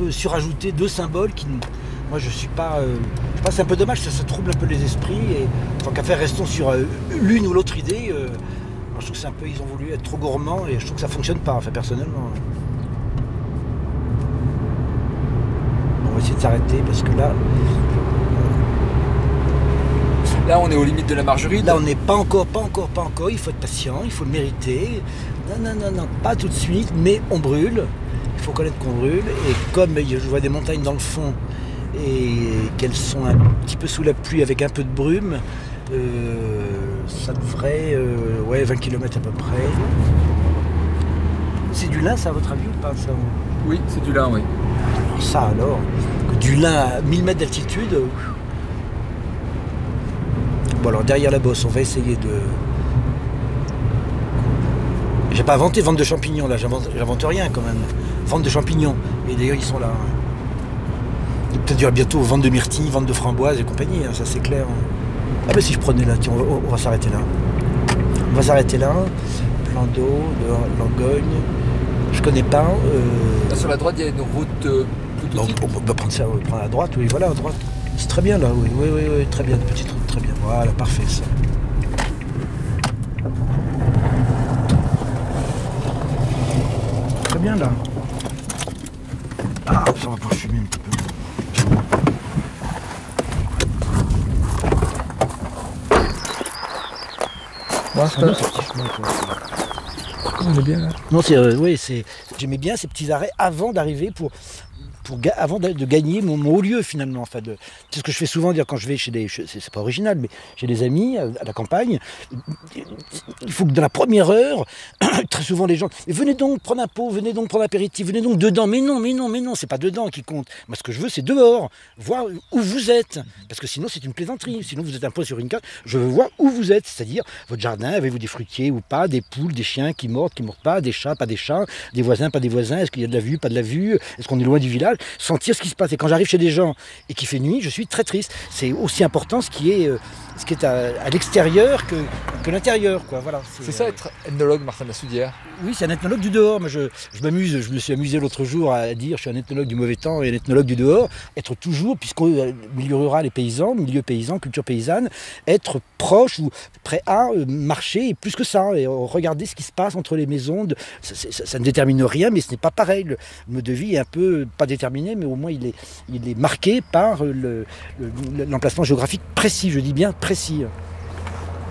peu surajouter 2 symboles qui... Moi je suis pas... je pense que c'est un peu dommage, ça trouble un peu les esprits et tant qu'à faire restons sur l'une ou l'autre idée. Je trouve que c'est un peu... Ils ont voulu être trop gourmands et je trouve que ça fonctionne pas, enfin personnellement. On va essayer de s'arrêter parce que là... Là, on est aux limites de la margeride. Là, on n'est pas encore. Il faut être patient, il faut le mériter. Non, pas tout de suite, mais on brûle. Il faut connaître qu'on brûle. Et comme je vois des montagnes dans le fond et qu'elles sont un petit peu sous la pluie avec un peu de brume, ça devrait... 20 km à peu près. C'est du lin, ça, à votre avis, ou pas ça? Oui, c'est du lin, oui. Alors ça, alors, du lin à 1000 mètres d'altitude... Bon alors derrière la bosse, on va essayer de... J'ai pas inventé vente de champignons là, j'invente rien quand même. Vente de champignons. Et d'ailleurs ils sont là. Peut-être il y aura bientôt vente de myrtilles, vente de framboises et compagnie, ça c'est clair. Ah ben si je prenais là, tiens, on va s'arrêter là. On va s'arrêter là. Plan d'eau, de Langogne. Je connais pas. Là sur la droite il y a une route plutôt donc, on va prendre ça, on va prendre à droite, oui voilà à droite. C'est très bien là, oui, très bien, petite route, très bien. Voilà, parfait ça. Très bien là. Ah, ça va pour fumer un petit peu. On est bien là. Non, j'aimais bien ces petits arrêts avant d'arriver avant de gagner mon haut lieu finalement. Enfin, c'est ce que je fais souvent dire quand je vais c'est pas original, mais chez des amis à la campagne. Il faut que dans la première heure, très souvent les gens, venez donc prendre un pot, venez donc prendre un apéritif, venez donc dedans. Mais non, c'est pas dedans qui compte. Moi, ce que je veux, c'est dehors, voir où vous êtes, parce que sinon c'est une plaisanterie. Sinon vous êtes un point sur une carte. Je veux voir où vous êtes, c'est-à-dire votre jardin, avez-vous des fruitiers ou pas, des poules, des chiens qui mordent pas, des chats, pas des chats, des voisins, pas des voisins. Est-ce qu'il y a de la vue, pas de la vue, est-ce qu'on est loin du village? Sentir ce qui se passe. Et quand j'arrive chez des gens et qu'il fait nuit, je suis très triste. C'est aussi important ce qui est à l'extérieur que l'intérieur, quoi. Voilà. C'est ça être ethnologue, Martin Lassoudière? Oui, c'est un ethnologue du dehors. Moi, je m'amuse. Je me suis amusé l'autre jour à dire je suis un ethnologue du mauvais temps et un ethnologue du dehors. Être toujours, puisqu'au milieu rural et paysan, milieu paysan, culture paysanne, être proche ou prêt à marcher et plus que ça. Et regarder ce qui se passe entre les maisons. Ça ne détermine rien, mais ce n'est pas pareil. Le mode de vie est un peu, pas déterminé, mais au moins il est marqué par l'emplacement géographique précis. Je dis bien précis.